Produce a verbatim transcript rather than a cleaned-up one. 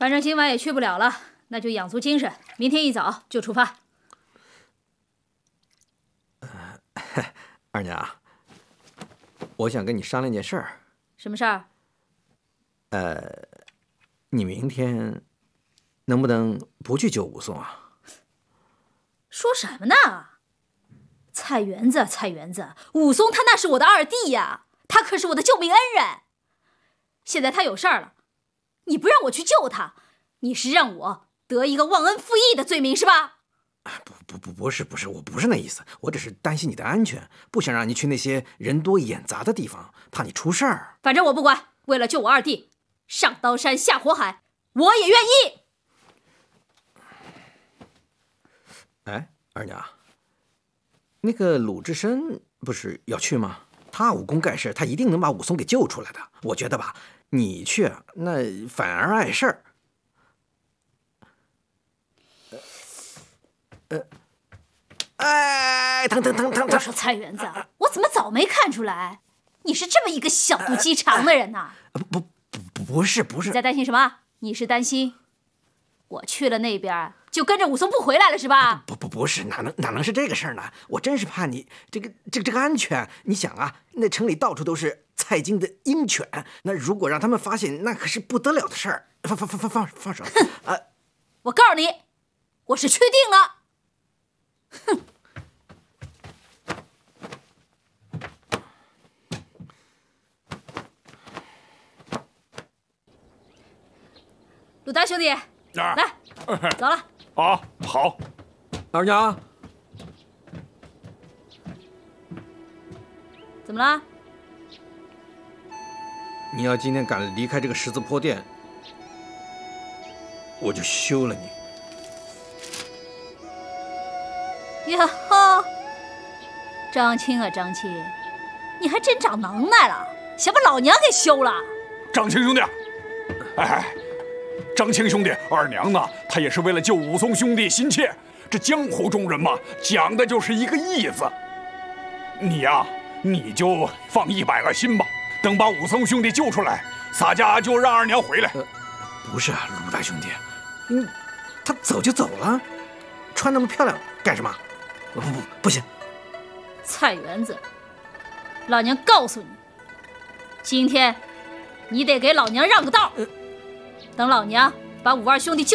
反正今晚也去不了了，那就养足精神，明天一早就出发。 呃，二娘，我想跟你商量件事儿。 什么事儿？ 呃，你明天能不能不去救武松啊？ 说什么呢？菜园子，菜园子，武松他那是我的二弟呀，他可是我的救命恩人。现在他有事儿了，你不让我去救他，你是让我得一个忘恩负义的罪名是吧？ 不不不，不是不是，我不是那意思，我只是担心你的安全，不想让你去那些人多眼杂的地方，怕你出事儿。 反正我不管，为了救我二弟，上刀山下火海，我也愿意。 哎，二娘，那个鲁智深不是要去吗？他武功盖世，他一定能把武松给救出来的。我觉得吧，你去那反而碍事儿。呃，哎，疼疼疼疼疼！ 我说菜园子，我怎么早没看出来？你是这么一个小肚鸡肠的人呐！ 不不不，不是不是。 你在担心什么？你是担心我去了那边就跟着武松不回来了是吧？ 不不不是，哪能哪能是这个事儿呢？我真是怕你这个这个这个安全。你想啊，那城里到处都是蔡京的鹰犬，那如果让他们发现，那可是不得了的事儿。放放放放放放手！ 啊！我告诉你，我是去定了。哼！鲁达兄弟，来，走了。 啊，好。 二娘， 怎么了？ 你要今天敢离开这个十字坡店，我就休了你。 呀哈，张青啊张青，你还真长能耐了，想把老娘给休了。 张青兄弟，哎，张青兄弟，二娘呢，她也是为了救武松兄弟心切。这江湖中人嘛，讲的就是一个义字。你呀，你就放一百个心吧，等把武松兄弟救出来，洒家就让二娘回来。 呃，不是啊，鲁大兄弟，你他走就走了，穿那么漂亮干什么？不不不，不行！ 菜园子，老娘告诉你，今天你得给老娘让个道，等老娘把武二兄弟救